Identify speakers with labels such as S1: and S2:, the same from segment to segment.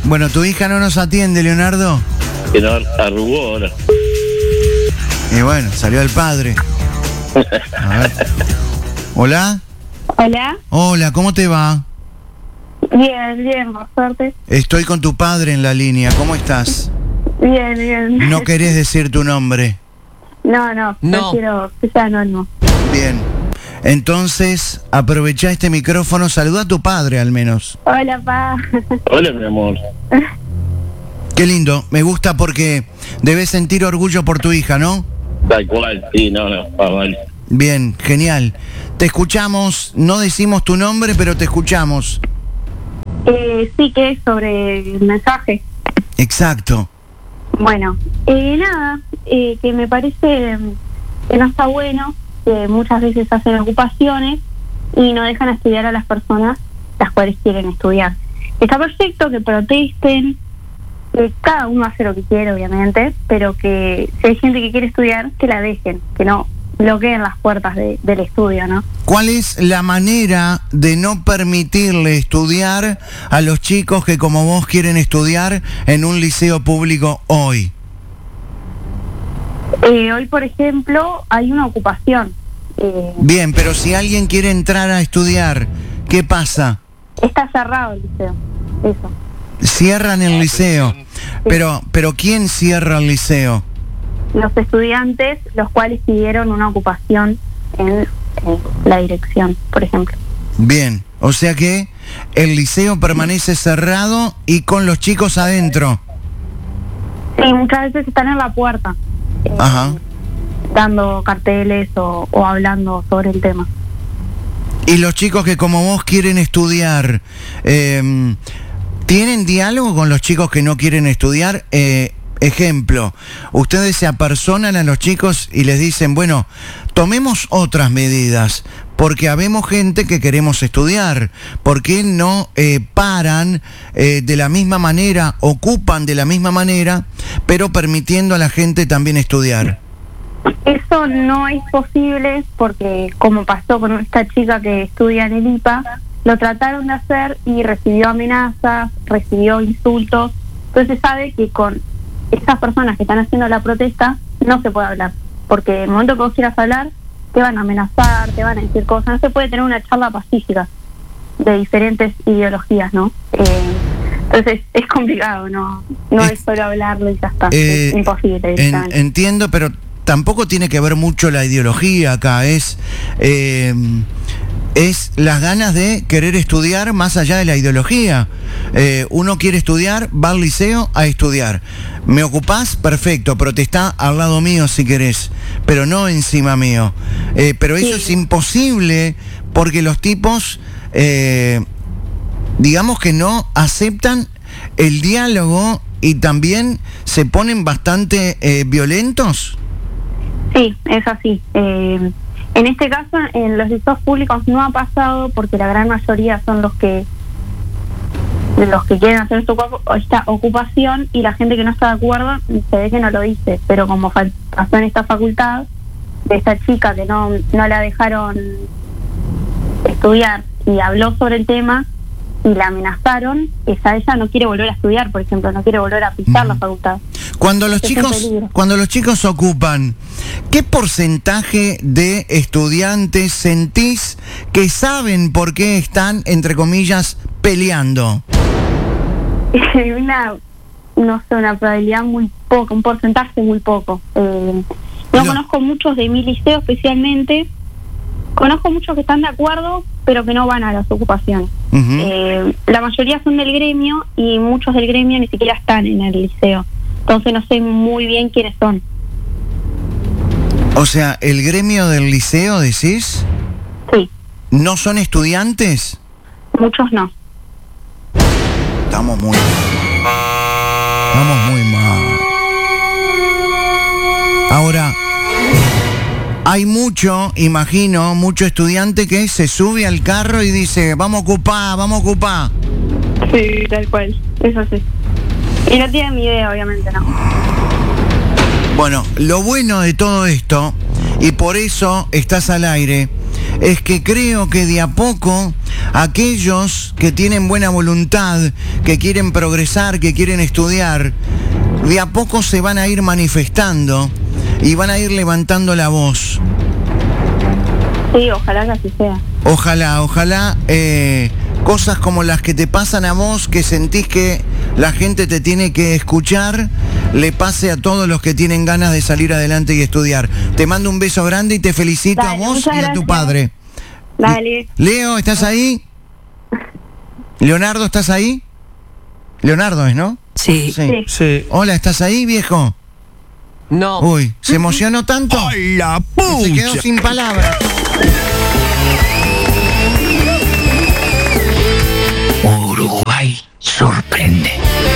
S1: Bueno, tu hija no nos atiende, Leonardo.
S2: Que no arrugó ahora.
S1: Y bueno, salió el padre. A ver. ¿Hola?
S3: Hola.
S1: Hola, ¿cómo te va?
S3: Bien, por suerte.
S1: Estoy con tu padre en la línea. ¿Cómo estás?
S3: Bien.
S1: No querés decir tu nombre.
S3: No quiero que sea anónimo.
S1: Bien. Entonces, aprovechá este micrófono. Saluda a tu padre, al menos.
S3: Hola, pa.
S2: Hola, mi amor.
S1: Qué lindo. Me gusta porque debes sentir orgullo por tu hija, ¿no?
S2: Tal cual, sí, no, vale.
S1: Bien, genial. Te escuchamos. No decimos tu nombre, pero te escuchamos.
S3: Sí, que es sobre el mensaje.
S1: Exacto.
S3: Bueno, nada, que me parece que no está bueno, que muchas veces hacen ocupaciones y no dejan estudiar a las personas las cuales quieren estudiar. Está perfecto que protesten, que cada uno hace lo que quiere, obviamente, pero que si hay gente que quiere estudiar, que la dejen, que no bloqueen las puertas del estudio, ¿no?
S1: ¿Cuál es la manera de no permitirle estudiar a los chicos que como vos quieren estudiar en un liceo público hoy?
S3: Hoy, por ejemplo, hay una ocupación.
S1: Bien, pero si alguien quiere entrar a estudiar, ¿qué pasa?
S3: Está cerrado el liceo, eso.
S1: Cierran el liceo. Pero ¿quién cierra el liceo?
S3: Los estudiantes, los cuales pidieron una ocupación en la dirección, por ejemplo.
S1: Bien, o sea que el liceo permanece cerrado y con los chicos adentro.
S3: Sí, muchas veces están en la puerta,
S1: Ajá.
S3: dando carteles o hablando sobre el tema.
S1: Y los chicos que como vos quieren estudiar, ¿tienen diálogo con los chicos que no quieren estudiar? Ejemplo, ustedes se apersonan a los chicos y les dicen, bueno, tomemos otras medidas, porque habemos gente que queremos estudiar. ¿Por qué no paran de la misma manera, ocupan de la misma manera, pero permitiendo a la gente también estudiar?
S3: Eso no es posible porque, como pasó con esta chica que estudia en el IPA, lo trataron de hacer y recibió amenazas, recibió insultos. Entonces sabe que con esas personas que están haciendo la protesta no se puede hablar, porque en el momento que vos quieras hablar te van a amenazar, te van a decir cosas. No se puede tener una charla pacífica de diferentes ideologías, ¿no? Entonces es complicado, no es solo hablarlo y ya está. Es imposible.
S1: Entiendo, pero tampoco tiene que ver mucho la ideología acá, es las ganas de querer estudiar más allá de la ideología. Uno quiere estudiar, va al liceo a estudiar. ¿Me ocupás? Perfecto, protestá al lado mío si querés, pero no encima mío. Pero eso es imposible porque los tipos, digamos que no aceptan el diálogo y también se ponen bastante violentos.
S3: Sí, es así. En este caso, en los liceos públicos no ha pasado porque la gran mayoría son los que quieren hacer esta ocupación y la gente que no está de acuerdo se ve que no lo dice. Pero como pasó en esta facultad, de esta chica que no la dejaron estudiar y habló sobre el tema y la amenazaron, ella no quiere volver a estudiar, por ejemplo, no quiere volver a pisar la facultad.
S1: Cuando los chicos ocupan, ¿qué porcentaje de estudiantes sentís que saben por qué están, entre comillas, peleando?
S3: Una probabilidad muy poca, un porcentaje muy poco. Conozco muchos de mi liceo especialmente. Conozco muchos que están de acuerdo, pero que no van a las ocupaciones. Uh-huh. La mayoría son del gremio y muchos del gremio ni siquiera están en el liceo. Entonces no sé muy bien quiénes son.
S1: O sea, ¿el gremio del liceo decís?
S3: Sí.
S1: ¿No son estudiantes?
S3: Muchos no.
S1: Estamos muy mal. Ahora, hay mucho estudiante que se sube al carro y dice, vamos a ocupar.
S3: Sí, tal cual, eso sí. Y no tienen ni idea, obviamente, no.
S1: Bueno, lo bueno de todo esto, y por eso estás al aire, es que creo que de a poco aquellos que tienen buena voluntad, que quieren progresar, que quieren estudiar, de a poco se van a ir manifestando y van a ir levantando la voz.
S3: Sí, ojalá que así sea.
S1: Ojalá, cosas como las que te pasan a vos, que sentís que la gente te tiene que escuchar, le pase a todos los que tienen ganas de salir adelante y estudiar. Te mando un beso grande y te felicito.
S3: Dale,
S1: a vos
S3: muchas
S1: y a tu
S3: gracias.
S1: padre.
S3: Dale.
S1: Leo, ¿estás ahí? Leonardo, ¿estás ahí? Leonardo es, ¿no?
S4: Sí.
S5: Sí.
S1: Hola, ¿estás ahí, viejo?
S4: No.
S1: Uy, ¿se emocionó tanto?
S5: ¡Ay, la
S1: Se quedó
S5: pucha!
S1: sin palabras.
S4: Uruguay sorprende.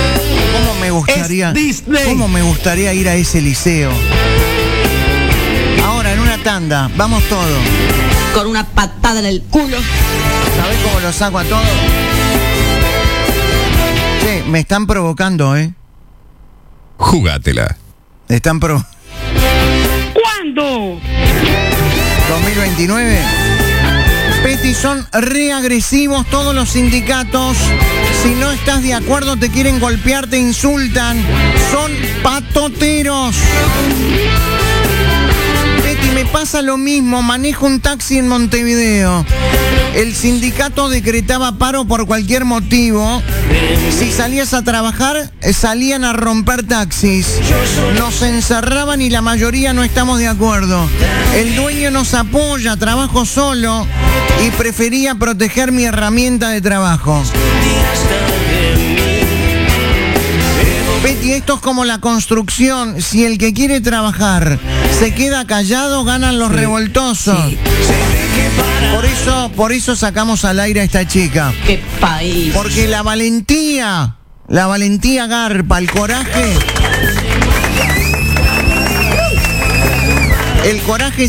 S5: Es Disney.
S1: ¿Cómo me gustaría ir a ese liceo? Ahora, en una tanda, vamos todos.
S4: Con una patada en el culo.
S1: ¿Sabés cómo lo saco a todos? Che, me están provocando, ¿eh?
S6: Jugátela.
S1: Están
S5: ¿Cuándo?
S1: 2029. Peti, son reagresivos todos los sindicatos. Si no estás de acuerdo, te quieren golpear, te insultan. Son patoteros. Peti, me pasa lo mismo. Manejo un taxi en Montevideo. El sindicato decretaba paro por cualquier motivo. Si salías a trabajar, salían a romper taxis. Nos encerraban y la mayoría no estamos de acuerdo. El dueño nos apoya, trabajo solo y prefería proteger mi herramienta de trabajo. Betty, esto es como la construcción. Si el que quiere trabajar se queda callado, ganan los revoltosos.
S4: Sí.
S1: Por eso sacamos al aire a esta chica.
S4: ¡Qué país!
S1: Porque la valentía garpa, el coraje